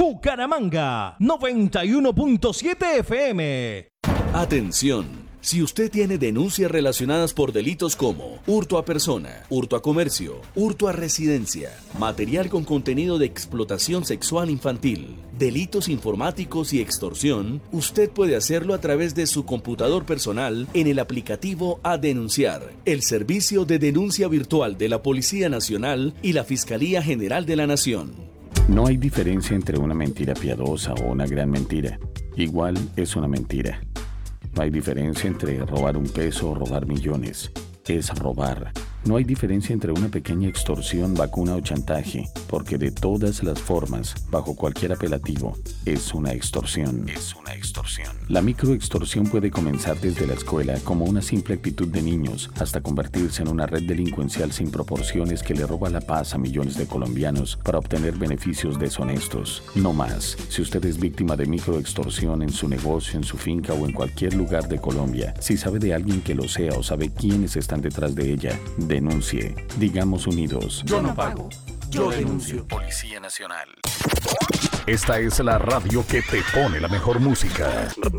Bucaramanga, 91.7 FM. Atención. Si usted tiene denuncias relacionadas por delitos como hurto a persona, hurto a comercio, hurto a residencia, material con contenido de explotación sexual infantil, delitos informáticos y extorsión, usted puede hacerlo a través de su computador personal en el aplicativo A Denunciar, el servicio de denuncia virtual de la Policía Nacional y la Fiscalía General de la Nación. No hay diferencia entre una mentira piadosa o una gran mentira. Igual es una mentira. No hay diferencia entre robar un peso o robar millones. Es robar. No hay diferencia entre una pequeña extorsión, vacuna o chantaje, porque de todas las formas, bajo cualquier apelativo, es una extorsión. Es una extorsión. La microextorsión puede comenzar desde la escuela como una simple actitud de niños, hasta convertirse en una red delincuencial sin proporciones que le roba la paz a millones de colombianos para obtener beneficios deshonestos. No más. Si usted es víctima de microextorsión en su negocio, en su finca o en cualquier lugar de Colombia, si sabe de alguien que lo sea o sabe quiénes están detrás de ella, denuncie. Digamos unidos. Yo no pago. Yo denuncio. Policía Nacional. Esta es la radio que te pone la mejor música.